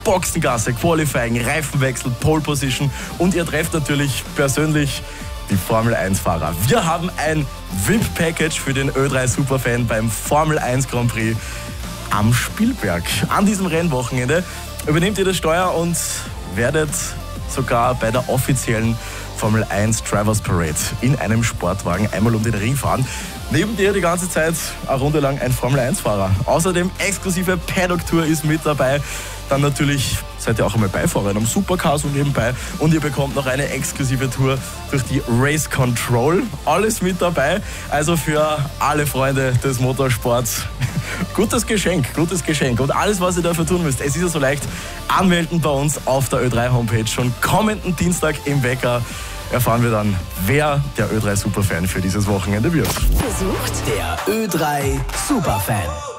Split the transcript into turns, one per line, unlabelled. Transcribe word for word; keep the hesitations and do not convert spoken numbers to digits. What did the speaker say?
Boxengasse, Qualifying, Reifenwechsel, Pole Position und ihr trefft natürlich persönlich die Formel eins Fahrer. Wir haben ein V I P-Package für den Ö drei Superfan beim Formel eins Grand Prix am Spielberg. An diesem Rennwochenende übernehmt ihr das Steuer und werdet sogar bei der offiziellen Formel eins Drivers Parade in einem Sportwagen einmal um den Ring fahren. Neben dir die ganze Zeit eine Runde lang ein Formel eins Fahrer. Außerdem exklusive Paddock-Tour ist mit dabei. Dann natürlich seid ihr auch einmal Beifahrer in einem Supercar so nebenbei. Und ihr bekommt noch eine exklusive Tour durch die Race Control. Alles mit dabei. Also für alle Freunde des Motorsports. Gutes Geschenk, gutes Geschenk. Und alles, was ihr dafür tun müsst, es ist ja so leicht, anmelden bei uns auf der Ö drei Homepage. Schon kommenden Dienstag im Wecker erfahren wir dann, wer der Ö drei Superfan für dieses Wochenende wird.
Besucht der Ö drei Superfan.